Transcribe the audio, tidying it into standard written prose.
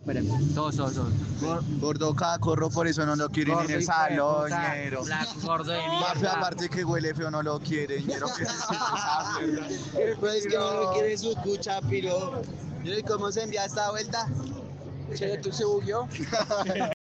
Esperen, todos. Gordo cacorro, por eso no lo quieren en el Hijo de salón, puta, ñero. Flaco, gordo de Papi, mierda. aparte que huele feo, no lo quieren, ñero. ¿Qué es esa mierda? Pues que no lo quiere su cucha, piro. ¿Y cómo se envía esta vuelta? Che, ¿tú se bugueó?